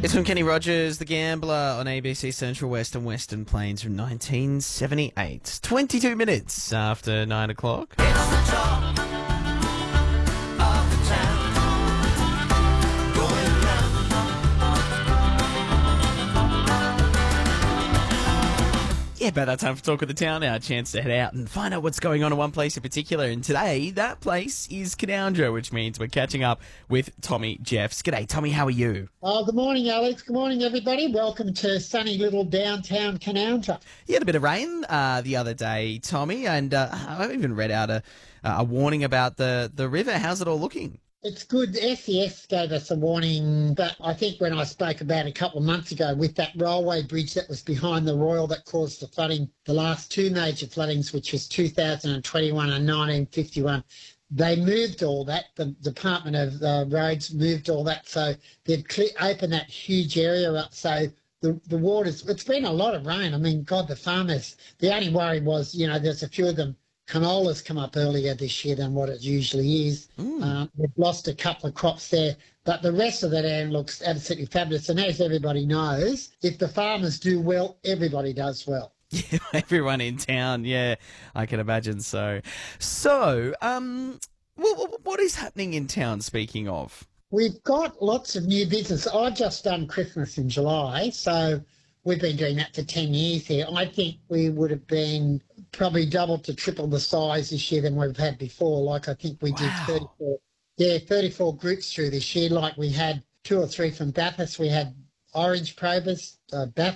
It's from Kenny Rogers, The Gambler, on ABC Central West and Western Plains from 1978. 22 minutes after 9 o'clock. It's the talk of the town, going round. Yeah, about that time for Talk of the Town, our chance to head out and find out what's going on in one place in particular. And today, that place is Canowindra, which means we're catching up with Tommy Jeffs. G'day, Tommy, how are you? Oh, good morning, Alex. Good morning, everybody. Welcome to sunny little downtown Canowindra. You had a bit of rain the other day, Tommy, and I even read out a warning about the river. How's it all looking? It's good. SES gave us a warning, but I think when I spoke about it a couple of months ago with that railway bridge that was behind the Royal that caused the flooding, the last two major floodings, which was 2021 and 1951, they moved all that. The Department of Roads moved all that, so they've opened that huge area up. So the water's, it's been a lot of rain. I mean, God, the farmers, the only worry was, there's a few of them, canolas come up earlier this year than what it usually is. We've lost a couple of crops there, but the rest of the land looks absolutely fabulous. And as everybody knows, if the farmers do well, everybody does well. Yeah, everyone in town. Yeah, I can imagine so. So, what is happening in town, speaking of? We've got lots of new business. I've just done Christmas in July, so we've been doing that for 10 years here. I think we would have been probably double to triple the size this year than we've had before. Like, I think we did 34 groups through this year. Like, we had 2 or 3 from Bathurst. We had Orange Probus, Bathurst.